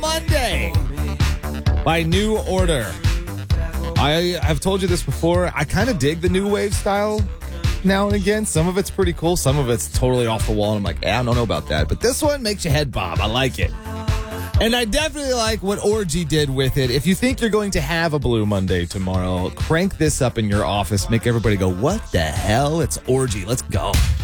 Monday by New Order. I've told you this before. I kind of dig the new wave style now and again. Some of it's pretty cool. Some of it's totally off the wall. And I'm like, I don't know about that. But this one makes your head bob. I like it. And I definitely like what Orgy did with it. If you think you're going to have a Blue Monday tomorrow, crank this up in your office. Make everybody go, what the hell? It's Orgy. Let's go.